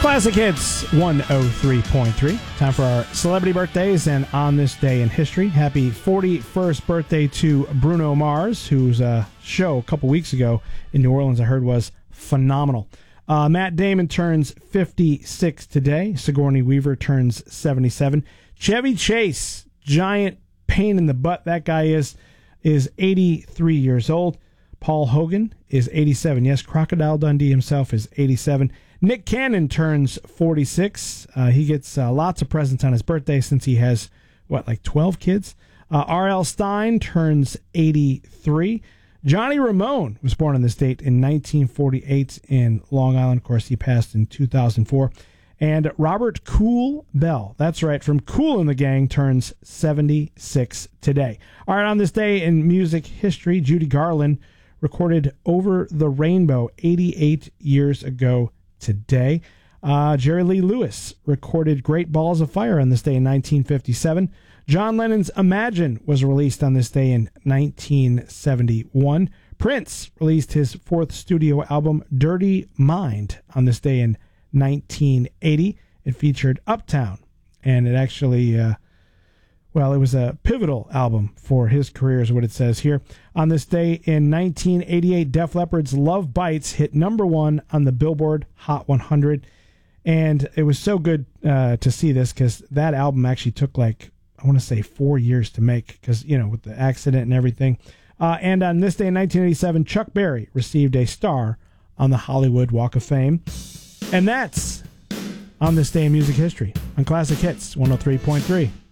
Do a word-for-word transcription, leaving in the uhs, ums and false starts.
Classic Hits one oh three point three. Time for our celebrity birthdays, and on this day in history, happy forty-first birthday to Bruno Mars, whose uh, show a couple weeks ago in New Orleans I heard was phenomenal. Uh, Matt Damon turns fifty-six today. Sigourney Weaver turns seventy-seven. Chevy Chase, giant pain in the butt that guy is, is eighty-three years old. Paul Hogan is eighty-seven. Yes, Crocodile Dundee himself is eighty-seven. Nick Cannon turns forty-six. Uh, he gets uh, lots of presents on his birthday since he has, what, like twelve kids? Uh, R L. Stine turns eighty-three. Johnny Ramone was born on this date in nineteen forty-eight in Long Island. Of course, he passed in two thousand four. And Robert Kool Bell, that's right, from Kool and the Gang, turns seventy-six today. All right, on this day in music history, Judy Garland recorded Over the Rainbow eighty-eight years ago today. Uh, Jerry Lee Lewis recorded Great Balls of Fire on this day in nineteen fifty-seven. John Lennon's Imagine was released on this day in nineteen seventy-one. Prince released his fourth studio album, Dirty Mind, on this day in nineteen eighty. It featured Uptown, and it actually, uh, well, it was a pivotal album for his career, is what it says here. On this day in nineteen eighty-eight, Def Leppard's Love Bites hit number one on the Billboard Hot one hundred. And it was so good uh, to see this, because that album actually took, like, I want to say four years to make, because, you know, with the accident and everything. Uh, and on this day in nineteen eighty-seven, Chuck Berry received a star on the Hollywood Walk of Fame. And that's on this day in music history on Classic Hits one oh three point three.